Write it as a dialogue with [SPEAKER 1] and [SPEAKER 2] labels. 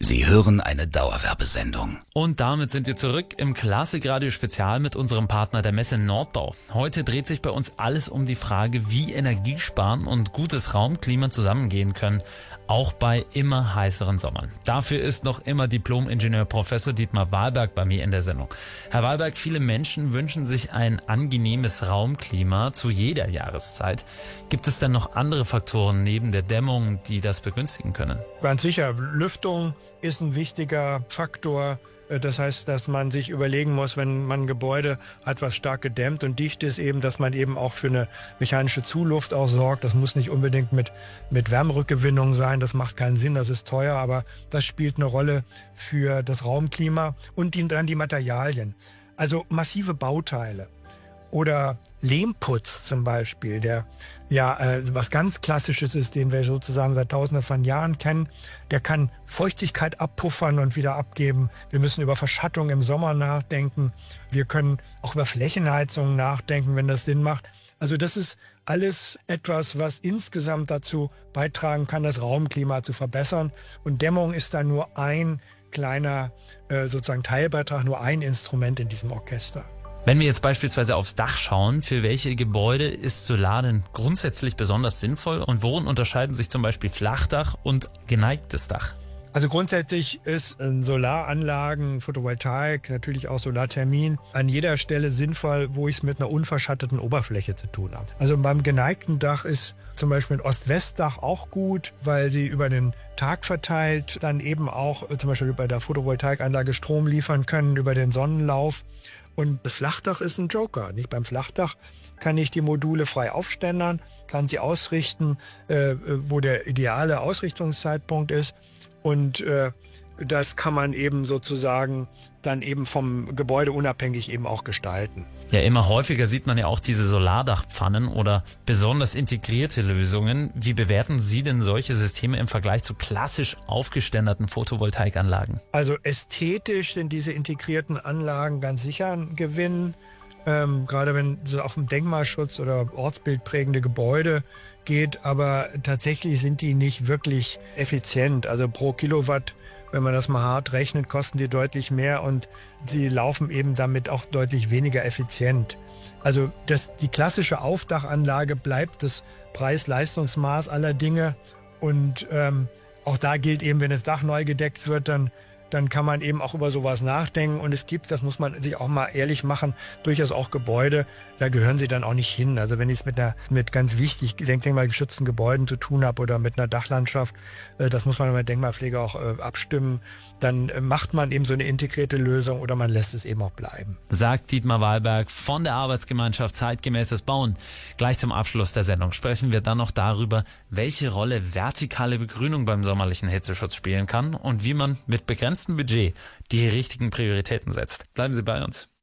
[SPEAKER 1] Sie hören eine Dauerwerbesendung.
[SPEAKER 2] Und damit sind wir zurück im Klassikradio Spezial mit unserem Partner der Messe Nordbau. Heute dreht sich bei uns alles um die Frage, wie Energiesparen und gutes Raumklima zusammengehen können, auch bei immer heißeren Sommern. Dafür ist noch immer Diplom-Ingenieur Professor Dietmar Wahlberg bei mir in der Sendung. Herr Wahlberg, viele Menschen wünschen sich ein angenehmes Raumklima zu jeder Jahreszeit. Gibt es denn noch andere Faktoren neben der Dämmung, die das begünstigen können?
[SPEAKER 3] Ganz sicher, Lüftung ist ein wichtiger Faktor. Das heißt, dass man sich überlegen muss, wenn man ein Gebäude hat, was stark gedämmt und dicht ist, eben, dass man eben auch für eine mechanische Zuluft auch sorgt. Das muss nicht unbedingt mit Wärmerückgewinnung sein. Das macht keinen Sinn, das ist teuer, aber das spielt eine Rolle für das Raumklima und dann die Materialien. Also massive Bauteile oder Lehmputz zum Beispiel, der was ganz Klassisches ist, den wir sozusagen seit Tausenden von Jahren kennen. Der kann Feuchtigkeit abpuffern und wieder abgeben. Wir müssen über Verschattung im Sommer nachdenken. Wir können auch über Flächenheizung nachdenken, wenn das Sinn macht. Also das ist alles etwas, was insgesamt dazu beitragen kann, das Raumklima zu verbessern. Und Dämmung ist da nur ein kleiner sozusagen Teilbeitrag, nur ein Instrument in diesem Orchester.
[SPEAKER 2] Wenn wir jetzt beispielsweise aufs Dach schauen, für welche Gebäude ist Solar denn grundsätzlich besonders sinnvoll und worin unterscheiden sich zum Beispiel Flachdach und geneigtes Dach?
[SPEAKER 3] Also grundsätzlich ist Solaranlagen, Photovoltaik, natürlich auch Solarthermie an jeder Stelle sinnvoll, wo ich es mit einer unverschatteten Oberfläche zu tun habe. Also beim geneigten Dach ist zum Beispiel ein Ost-West-Dach auch gut, weil sie über den Tag verteilt dann eben auch zum Beispiel bei der Photovoltaikanlage Strom liefern können über den Sonnenlauf. Und das Flachdach ist ein Joker. Nicht? Beim Flachdach kann ich die Module frei aufständern, kann sie ausrichten, wo der ideale Ausrichtungszeitpunkt ist. Und das kann man eben sozusagen dann eben vom Gebäude unabhängig eben auch gestalten.
[SPEAKER 2] Ja, immer häufiger sieht man ja auch diese Solardachpfannen oder besonders integrierte Lösungen. Wie bewerten Sie denn solche Systeme im Vergleich zu klassisch aufgeständerten Photovoltaikanlagen?
[SPEAKER 3] Also ästhetisch sind diese integrierten Anlagen ganz sicher ein Gewinn. Gerade wenn es auf den Denkmalschutz oder ortsbildprägende Gebäude geht. Aber tatsächlich sind die nicht wirklich effizient. Also pro Kilowatt, wenn man das mal hart rechnet, kosten die deutlich mehr und sie laufen eben damit auch deutlich weniger effizient. Also die klassische Aufdachanlage bleibt das Preis-Leistungsmaß aller Dinge und auch da gilt eben, wenn das Dach neu gedeckt wird, dann kann man eben auch über sowas nachdenken. Und es gibt, das muss man sich auch mal ehrlich machen, durchaus auch Gebäude, da gehören sie dann auch nicht hin. Also wenn ich es mit ganz wichtig denkmalgeschützten Gebäuden zu tun habe oder mit einer Dachlandschaft, das muss man mit Denkmalpflege auch abstimmen, dann macht man eben so eine integrierte Lösung oder man lässt es eben auch bleiben.
[SPEAKER 2] Sagt Dietmar Wahlberg von der Arbeitsgemeinschaft Zeitgemäßes Bauen. Gleich zum Abschluss der Sendung sprechen wir dann noch darüber, welche Rolle vertikale Begrünung beim sommerlichen Hitzeschutz spielen kann und wie man mit begrenztem Budget die richtigen Prioritäten setzt. Bleiben Sie bei uns.